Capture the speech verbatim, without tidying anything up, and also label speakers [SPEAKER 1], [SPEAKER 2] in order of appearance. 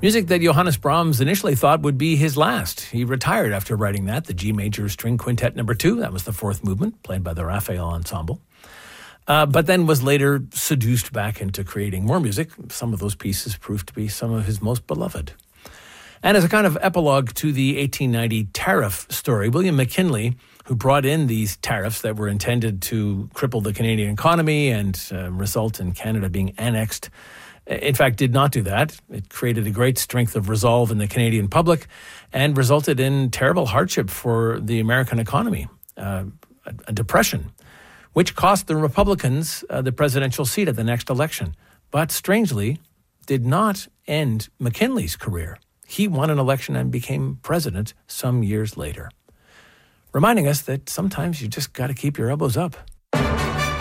[SPEAKER 1] Music that Johannes Brahms initially thought would be his last. He retired after writing that, the G Major String Quintet number two. That was the fourth movement, played by the Raphael Ensemble. Uh, but then was later seduced back into creating more music. Some of those pieces proved to be some of his most beloved. And as a kind of epilogue to the eighteen ninety tariff story, William McKinley, who brought in these tariffs that were intended to cripple the Canadian economy and uh, result in Canada being annexed, in fact, did not do that. It created a great strength of resolve in the Canadian public and resulted in terrible hardship for the American economy, uh, a, a depression, which cost the Republicans uh, the presidential seat at the next election, but strangely did not end McKinley's career. He won an election and became president some years later, reminding us that sometimes you just got to keep your elbows up.